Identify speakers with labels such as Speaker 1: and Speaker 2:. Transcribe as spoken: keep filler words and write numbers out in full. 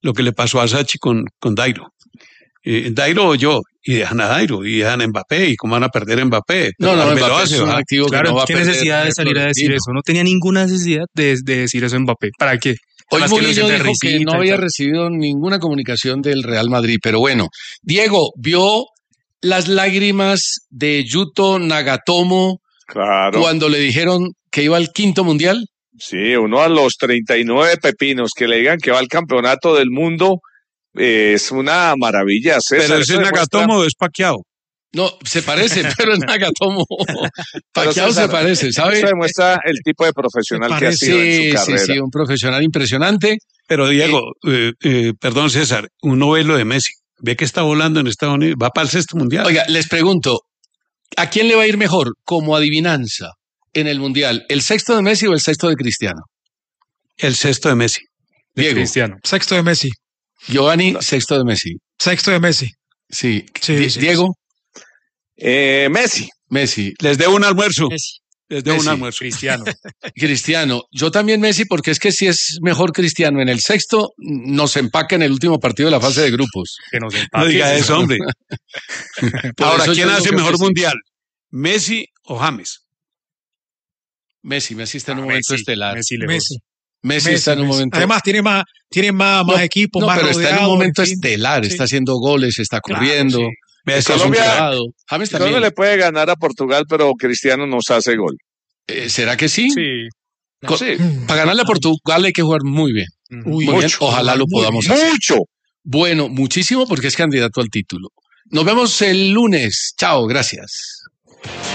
Speaker 1: lo que le pasó a Sachi con, con Dairo. Eh, Dairo o yo, y dejan a Dairo, y dejan a Mbappé, y cómo van a perder a Mbappé.
Speaker 2: No, no,
Speaker 1: Mbappé
Speaker 2: Mbappé
Speaker 1: lo
Speaker 2: es
Speaker 1: hace,
Speaker 2: un
Speaker 1: ¿va?
Speaker 2: activo que
Speaker 3: Claro,
Speaker 2: no va a
Speaker 3: ¿qué
Speaker 2: perder
Speaker 3: necesidad de salir a decir
Speaker 2: Florentino.
Speaker 3: eso? No tenía ninguna necesidad de, de decir eso Mbappé. ¿Para qué?
Speaker 2: Hoy
Speaker 3: Además que lo
Speaker 2: Murillo
Speaker 3: dicen de
Speaker 2: dijo que
Speaker 3: risita
Speaker 2: no
Speaker 3: y
Speaker 2: había
Speaker 3: tal.
Speaker 2: recibido ninguna comunicación del Real Madrid, pero bueno. Diego, ¿vio las lágrimas de Yuto Nagatomo
Speaker 4: Claro.
Speaker 2: cuando le dijeron que iba al quinto mundial?
Speaker 4: Sí, uno a los treinta y nueve pepinos que le digan que va al campeonato del mundo eh, es una maravilla. César,
Speaker 1: Pero
Speaker 4: eso
Speaker 1: ese
Speaker 4: demuestra-
Speaker 1: Nagatomo es Pacquiao.
Speaker 2: No, se parece, pero es Nagatomo.
Speaker 4: Pero,
Speaker 2: Pacquiao se
Speaker 4: César,
Speaker 2: parece, ¿sabe?
Speaker 4: Eso demuestra el tipo de profesional que ha
Speaker 2: Sí,
Speaker 4: sido en su
Speaker 2: sí,
Speaker 4: carrera.
Speaker 2: sí, un profesional impresionante.
Speaker 1: Pero Diego, eh, eh, perdón César, uno ve lo de Messi. Ve que está volando en Estados Unidos, va para el sexto mundial.
Speaker 2: Oiga, les pregunto, ¿a quién le va a ir mejor como adivinanza en el mundial? ¿El sexto de Messi o el sexto de Cristiano?
Speaker 1: El sexto de Messi.
Speaker 3: De
Speaker 2: Diego,
Speaker 3: Cristiano.
Speaker 5: Sexto de Messi.
Speaker 2: Giovanni, sexto de Messi.
Speaker 5: Sexto de Messi.
Speaker 2: Sí.
Speaker 5: Sí,
Speaker 2: Di-
Speaker 5: sí,
Speaker 2: Diego,
Speaker 4: Eh, Messi.
Speaker 2: Messi.
Speaker 1: Les debo un almuerzo.
Speaker 5: Messi.
Speaker 1: Les debo
Speaker 2: Messi.
Speaker 1: un almuerzo.
Speaker 3: Cristiano.
Speaker 2: Cristiano. Yo también Messi, porque es que si es mejor Cristiano en el sexto, nos empaca en el último partido de la fase de grupos.
Speaker 3: Que nos
Speaker 1: No
Speaker 3: empaque.
Speaker 1: diga eso, hombre.
Speaker 2: Por
Speaker 1: Ahora,
Speaker 2: eso
Speaker 1: ¿quién
Speaker 2: yo digo
Speaker 1: hace
Speaker 2: que
Speaker 1: mejor
Speaker 2: Messi.
Speaker 1: mundial? ¿Messi o James?
Speaker 2: Messi, Messi está en un
Speaker 3: Ah,
Speaker 2: momento
Speaker 3: Messi,
Speaker 2: estelar.
Speaker 3: Messi le
Speaker 5: Messi.
Speaker 2: Messi,
Speaker 5: Messi,
Speaker 2: está en un
Speaker 5: Messi.
Speaker 2: momento.
Speaker 5: Además, tiene más, tiene más, más
Speaker 2: No,
Speaker 5: equipos,
Speaker 2: no,
Speaker 5: más
Speaker 2: pero está en un
Speaker 5: rodeado,
Speaker 2: momento
Speaker 5: en fin.
Speaker 2: estelar.
Speaker 5: Sí.
Speaker 2: Está haciendo goles, está
Speaker 1: Claro,
Speaker 2: corriendo.
Speaker 1: sí.
Speaker 2: Está
Speaker 4: Colombia-
Speaker 2: concentrado. James
Speaker 4: Colombia
Speaker 2: también.
Speaker 4: le puede ganar a Portugal, pero Cristiano nos hace gol.
Speaker 2: Eh, ¿Será que sí?
Speaker 3: Sí.
Speaker 2: Co-
Speaker 4: Sí.
Speaker 2: Para ganarle a Portugal hay que jugar muy bien.
Speaker 5: Uy,
Speaker 2: Muy bien.
Speaker 4: mucho.
Speaker 2: Ojalá lo
Speaker 5: Muy
Speaker 2: podamos
Speaker 5: bien.
Speaker 2: hacer.
Speaker 4: Mucho.
Speaker 2: Bueno, muchísimo porque es candidato al título. Nos vemos el lunes. Chao, gracias.